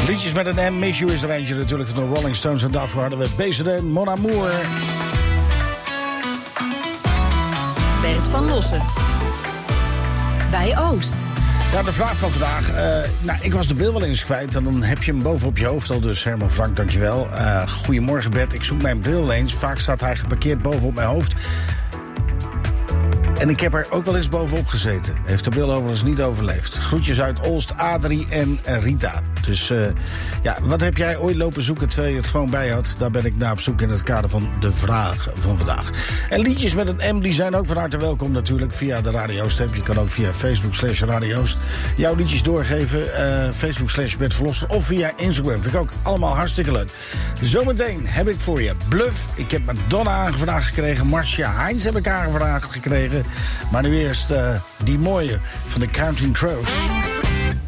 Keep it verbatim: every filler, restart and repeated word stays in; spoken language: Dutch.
Liedjes met een M, Miss You is er eentje natuurlijk van de Rolling Stones. En daarvoor hadden we B C D, Mon Amour. Bert van Lossen. Bij Oost. Ja, de vraag van vandaag. Uh, nou, ik was de bril wel eens kwijt en dan heb je hem bovenop je hoofd al. Dus Herman Frank, dankjewel. Uh, goedemorgen Bert, ik zoek mijn bril eens. Vaak staat hij geparkeerd bovenop mijn hoofd. En ik heb er ook wel eens bovenop gezeten. Heeft de bril overigens niet overleefd. Groetjes uit Olst, Adrie en Rita. Dus uh, ja, wat heb jij ooit lopen zoeken terwijl je het gewoon bij had? Daar ben ik naar op zoek in het kader van de vraag van vandaag. En liedjes met een M, die zijn ook van harte welkom natuurlijk via de Radio Oost. Je kan ook via Facebook slash Radio Oost jouw liedjes doorgeven. Uh, Facebook slash Bert van Lossen of via Instagram. Vind ik ook allemaal hartstikke leuk. Zometeen heb ik voor je Bluff. Ik heb Madonna aangevraagd gekregen. Marcia Heinz heb ik aangevraagd gekregen. Maar nu eerst uh, die mooie van de Counting Crows.